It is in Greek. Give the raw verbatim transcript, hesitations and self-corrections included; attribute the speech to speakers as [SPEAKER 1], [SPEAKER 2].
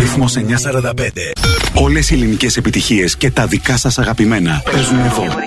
[SPEAKER 1] Ρυθμός εννιακόσια σαράντα πέντε. Όλες οι ελληνικές επιτυχίες και τα δικά σας αγαπημένα παίζουν εδώ.